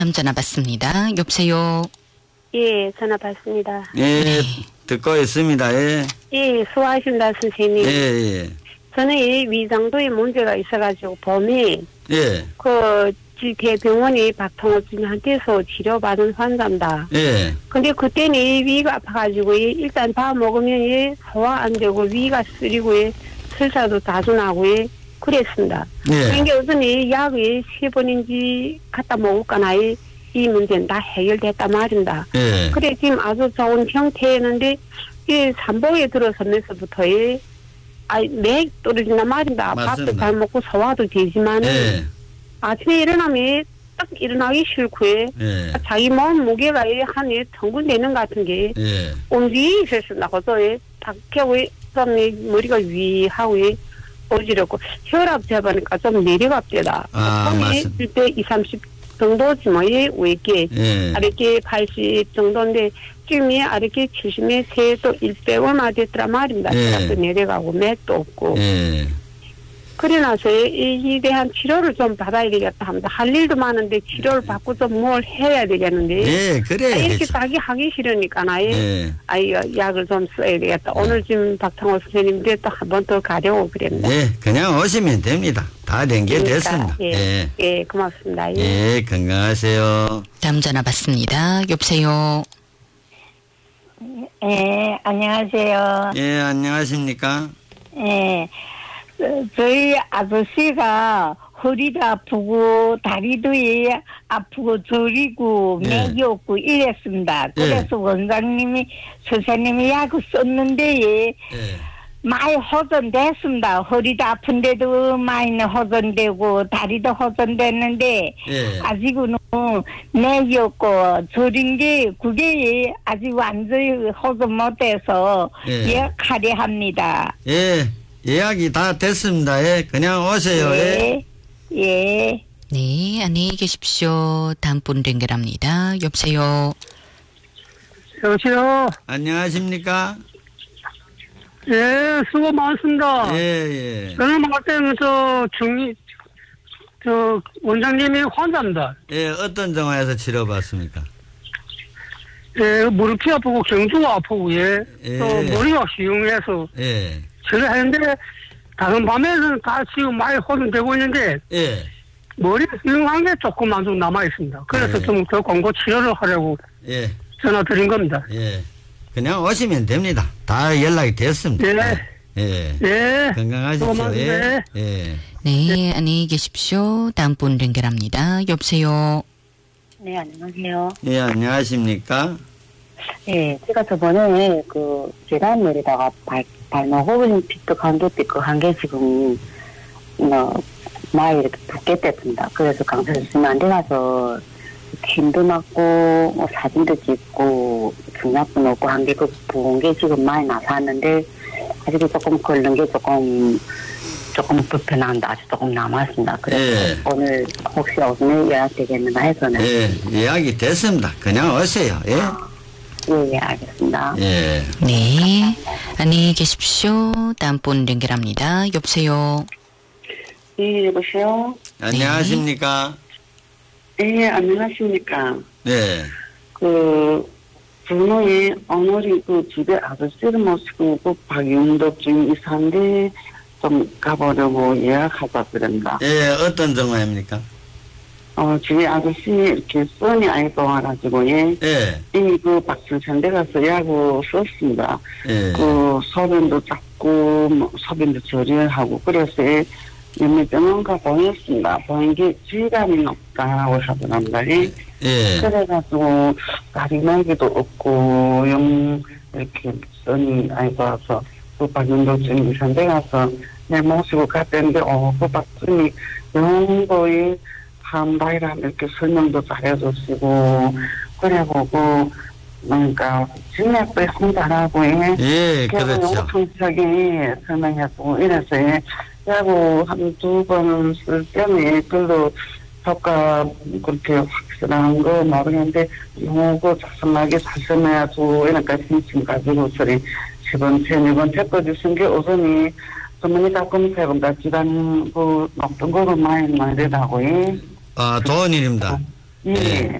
전화 받습니다. 여보세요. 예, 전화 받습니다. 예, 네. 듣고 있습니다. 예. 예, 수고하십니다, 선생님. 예, 저는 이 위장도에 문제가 있어가지고 봄에 예. 대병원이 박통호진한테서 치료받은 환자입니다. 예. 근데 그때는 이 위가 아파가지고 일단 밥 먹으면 소화 안 되고 위가 쓰리고 설사도 자주 나고 그랬습니다. 예. 그러니까 우선 이 약을 3번인지 갖다 먹을까나 이 문제는 다 해결됐단 말입니다. 예. 그래 지금 아주 좋은 형태였는데 이 산복에 들어서면서부터 맥 떨어진단 말입니다. 밥도 맞습니다. 잘 먹고 소화도 되지만 예. 아침에 일어나면 딱 일어나기 싫고 예. 자기 몸 무게가 한에 덩근대는 같은 게 예. 움직이기 싫습니다. 그래서 밖에 머리가 위하고 어지럽고 혈압 재보니까 좀 내려갑니다. 맞습니다. 때 20, 30 정도지 뭐 외게 예. 아래게 80 정도인데 지금이 아래게 70에 세도 100얼마 됐더라 말입니다. 예. 혈압도 내려가고 맥도 없고 예. 그래 나서 이에 대한 치료를 좀 받아야 되겠다 합니다. 할 일도 많은데 치료를 받고 좀 뭘 해야 되겠는데 예, 그래. 이렇게 자기 하기 싫으니까 예. 약을 좀 써야 되겠다. 오늘 지금 박창호 선생님한테 또 한 번 더 가려고 그랬는데. 예, 그냥 오시면 됩니다. 다 연결됐습니다. 예. 예, 고맙습니다. 예, 건강하세요. 다음 전화 받습니다. 여보세요. 예, 안녕하세요. 예, 안녕하십니까? 예, 저희 아저씨가 허리도 아프고 다리도 아프고 저리고 예. 맥이 없고 이랬습니다. 그래서 원장님이 선생님이 약을 썼는데 예. 많이 호전됐습니다. 허리도 아픈데도 많이 호전되고 다리도 호전됐는데 예. 아직은 맥이 없고 저린 게 그게 아직 완전히 호전 못돼서 예. 예약하려 합니다. 예, 예약이 다 됐습니다. 예, 그냥 오세요. 예. 예. 네, 안녕히 계십시오. 다음 분 연결합니다. 여보세요. 여보세요. 안녕하십니까? 예, 수고 많습니다. 예, 예. 저는 할 때는 원장님이 환자입니다. 예, 어떤 정화에서 치료받습니까? 예, 무릎이 아프고 경주가 아프고 예. 또 머리가 시용해서 예. 치료했는데 다른 밤에는 다 지금 많이 호전되고 있는데 예. 머리 시용한 게 조금만 좀 남아 있습니다. 그래서 예. 좀 더 공고 치료를 하려고 예. 전화 드린 겁니다. 예. 그냥 오시면 됩니다. 다 연락이 됐습니다. 예. 예. 예. 건강하십시오. 고맙습니다. 예. 예. 네, 안녕히 계십시오. 다음 분 연결합니다. 여보세요. 네, 안녕하세요. 예, 안녕하십니까? 예, 제가 저번에 계단 내리다가 발목 호흡 삐끗, 간도 삐끗 한 게 지금, 많이 이렇게 붓게 됐습니다. 그래서 강사를 쓰면 안 돼가서, 힘도 맞고, 사진도 찍고, 중약도 넣고 한 게 부은 게 지금 많이 나왔는데, 아직 조금 걸른 게 조금 불편한데 아직 조금 남았습니다. 그래서 예. 오늘 혹시 오늘 예약되겠는가 해서는. 예, 예약이 됐습니다. 그냥 오세요. 예. 예, 알겠습니다. 예. 네, 안녕히 계십시오. 다음 분 연결합니다. 여보세요. 예, 여보세요? 안녕하십니까? 예, 안녕하십니까? 네. 분노에 오늘이 집에 아저씨를 모시고 박윤덕 중 이사인데 좀 가보려고 예약하자 그런다. 예, 어떤 정화입니까? 집에 아저씨 이렇게 써니 아이가 와가지고, 예. 이미 박순천대 가서 약을 썼습니다. 예. 소변도 작고, 소변도 저리하고, 그래서 몇몇 병원가 보냈습니다. 보낸 게 질감이 높다고 하더랍니다. 예. 그래가지고, 다리날개도 없고, 이렇게 써니 아이가 와서, 박윤덕증 이사인데 가서 내 모시고 갔는데, 그 박순이 영거에 한바이라 이렇게 설명도 잘해주시고, 그래보고, 그러니까, 진약도 혼자라고, 예, 그렇죠. 성실하게 설명해주고, 이래서, 야구 한두 번 쓸 때문에, 별로 효과 그렇게 확실한 거 모르겠는데, 요거 자세하게 잘 설명해주고, 이러니까 심심 가지고, 소리, 10번째, 2번째 거 주신 게 우선이, 전문의가 검색보다 기간, 높은 거로 많이 되다고, 좋은 일입니다. 예.